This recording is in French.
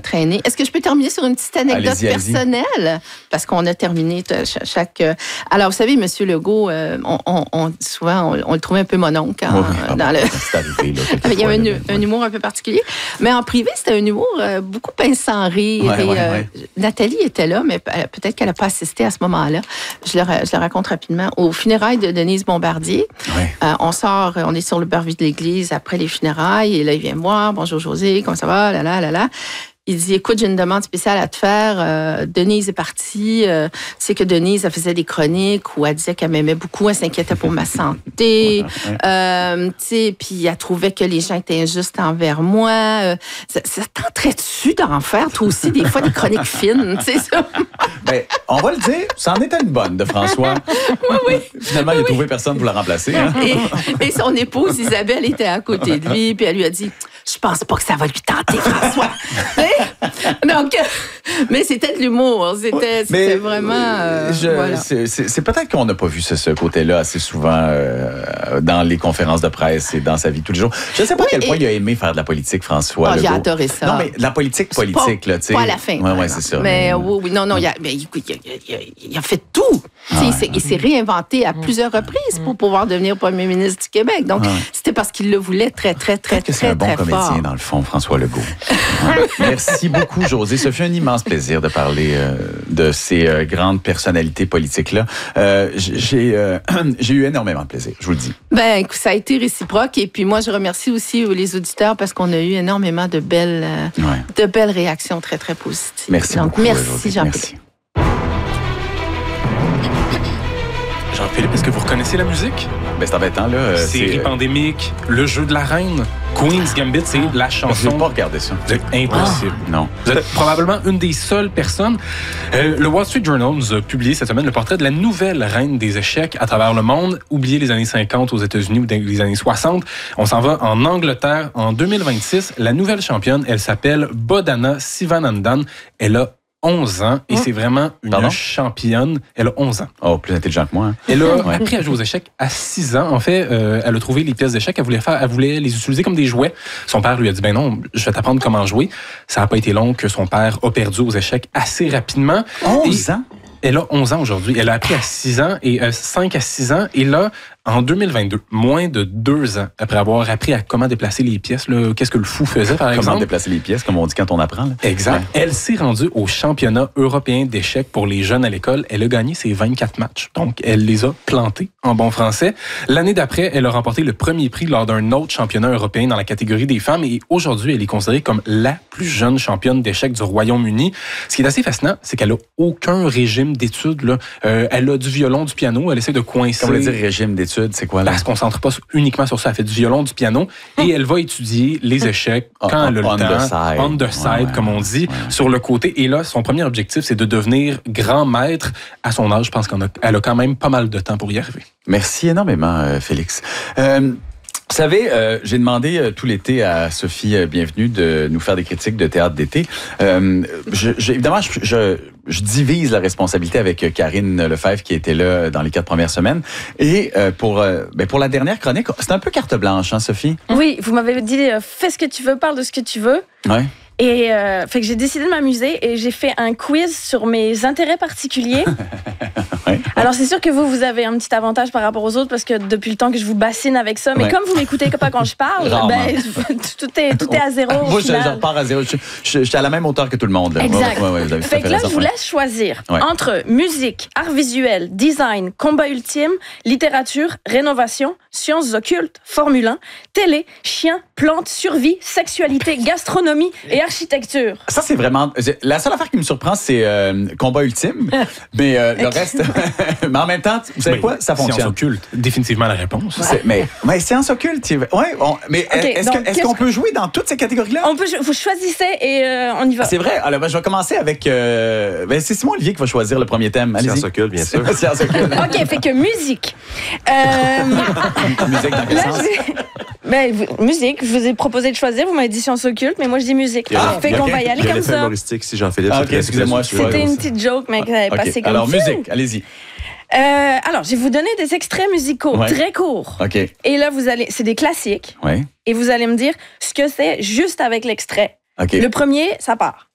traîner. Est-ce que je peux terminer sur une petite anecdote personnelle? Parce qu'on a terminé chaque... Alors, vous savez, M. Legault, souvent, on le trouvait un peu mononcle. Dans le... Il y avait un humour un peu particulier. Mais en privé, c'était un humour beaucoup pince sans rire. Nathalie était là, mais peut-être qu'elle n'a pas assisté à ce moment-là. Je le raconte rapidement. Aux funérailles de Denise Bombardier, on sort, on est sur le parvis de l'église après les funérailles, et là, il vient me voir. Bonjour José, comment ça va? Là. Il dit, écoute, j'ai une demande spéciale à te faire. Denise est partie. C'est que Denise, elle faisait des chroniques où elle disait qu'elle m'aimait beaucoup, elle s'inquiétait pour ma santé. Puis elle trouvait que les gens étaient injustes envers moi. Ça tenterait-tu d'en faire, toi aussi, des fois, des chroniques fines? Ça? Ben, on va le dire, ça en était une bonne de François. Oui. Finalement, il a trouvé personne pour la remplacer. Hein? Et son épouse, Isabelle, était à côté de lui, puis elle lui a dit, je pense pas que ça va lui tenter, François. Donc, mais c'était de l'humour. C'était vraiment... voilà. C'est peut-être qu'on n'a pas vu ce côté-là assez souvent dans les conférences de presse et dans sa vie tous les jours. Je ne sais pas à quel point il a aimé faire de la politique, François. J'ai adoré ça. Non, mais la politique, là, tu sais. Pas à la fin. Oui, c'est ça. Mais oui, non, il a fait tout. Il s'est réinventé à plusieurs reprises pour pouvoir devenir premier ministre du Québec. Donc, c'était parce qu'il le voulait très, très, très, très, très, très fort. C'est un bon comédien, dans le fond, François Legault. Merci beaucoup, José. Ce fut un immense plaisir de parler de ces grandes personnalités politiques-là. J'ai eu énormément de plaisir, je vous le dis. Ben, ça a été réciproque. Et puis moi, je remercie aussi les auditeurs parce qu'on a eu énormément de belles réactions très, très positives. Merci beaucoup. Merci, Jean-Philippe. Jean-Philippe, est-ce que vous reconnaissez la musique? Ben, c'est embêtant, là. Série pandémique, Le jeu de la reine, Queen's Gambit, c'est la chanson. Je ne vais pas regarder ça. C'est impossible. Non. Vous êtes probablement une des seules personnes. Le Wall Street Journal nous a publié cette semaine le portrait de la nouvelle reine des échecs à travers le monde. Oubliez les années 50 aux États-Unis ou les années 60. On s'en va en Angleterre en 2026. La nouvelle championne, elle s'appelle Bodhana Sivanandan. Elle a 11 ans et c'est vraiment une championne. Elle a 11 ans. Oh, plus intelligent que moi. Hein? Elle a appris à jouer aux échecs à 6 ans. En fait, elle a trouvé les pièces d'échecs. Elle voulait les utiliser comme des jouets. Son père lui a dit, ben non, je vais t'apprendre comment jouer. Ça n'a pas été long que son père a perdu aux échecs assez rapidement. 11 ans? Elle a 11 ans aujourd'hui. Elle a appris à 6 ans et 5 à 6 ans. Et là, en 2022, moins de 2 ans après avoir appris à comment déplacer les pièces, qu'est-ce que le fou faisait, par exemple? Comment déplacer les pièces, comme on dit quand on apprend. Là. Exact. Ouais. Elle s'est rendue au championnat européen d'échecs pour les jeunes à l'école. Elle a gagné ses 24 matchs. Donc, elle les a plantés, en bon français. L'année d'après, elle a remporté le premier prix lors d'un autre championnat européen dans la catégorie des femmes. Et aujourd'hui, elle est considérée comme la plus jeune championne d'échecs du Royaume-Uni. Ce qui est assez fascinant, c'est qu'elle n'a aucun régime d'études. Là. Elle a du violon, du piano. Elle essaie de coincer... Comment dire régime d'études? C'est quoi là? Elle se concentre pas uniquement sur ça. Elle fait du violon, du piano et elle va étudier les échecs quand elle a le temps. On the side, comme on dit, sur le côté. Et là, son premier objectif, c'est de devenir grand maître. À son âge, je pense qu'elle a quand même pas mal de temps pour y arriver. Merci énormément, Félix. Vous savez, j'ai demandé tout l'été à Sophie Bienvenue de nous faire des critiques de théâtre d'été. Évidemment, je divise la responsabilité avec Karine Lefebvre qui était là dans les 4 premières semaines. Et pour la dernière chronique, c'est un peu carte blanche, hein, Sophie? Oui, vous m'avez dit fais ce que tu veux, parle de ce que tu veux. Ouais. Et fait que j'ai décidé de m'amuser et j'ai fait un quiz sur mes intérêts particuliers. Ouais. Alors c'est sûr que vous avez un petit avantage par rapport aux autres parce que depuis le temps que je vous bassine avec ça, mais comme vous m'écoutez pas quand je parle, tout est à zéro. Moi, je repars à zéro. Je suis à la même hauteur que tout le monde. Là. Exact. Fait que là, je vous laisse choisir entre musique, art visuel, design, combat ultime, littérature, rénovation, sciences occultes, Formule 1, télé, chien, plantes, survie, sexualité, gastronomie et architecture. Ça, c'est vraiment... La seule affaire qui me surprend, c'est combat ultime. Mais le reste... mais en même temps, vous savez quoi? Ça fonctionne. Sciences occultes, définitivement la réponse. Mais sciences occultes, est-ce qu'on peut jouer dans toutes ces catégories-là? Vous choisissez et on y va. C'est vrai. Alors, je vais commencer avec... c'est Simon Olivier qui va choisir le premier thème. Allez-y. Sciences occultes, bien sûr. Sciences occultes. OK, fait que musique. Musique dans quel sens? Musique, je vous ai proposé de choisir. Vous m'avez dit sciences occultes, mais moi, je dis musique. Fait qu'on va y aller comme ça. Humoristique, si Jean-Philippe. OK, excusez-moi. C'était une petite joke, mais qui avait passé comme ça. Alors, musique, allez-y. Alors, je vais vous donner des extraits musicaux très courts. OK. Et là, c'est des classiques. Ouais. Et vous allez me dire ce que c'est juste avec l'extrait. OK. Le premier, ça part.